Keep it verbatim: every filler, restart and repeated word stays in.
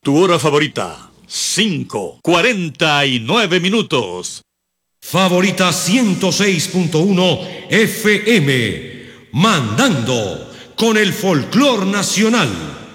Tu hora favorita, cinco, cuarenta y nueve minutos. Favorita ciento seis punto uno F M, mandando con el folclor nacional.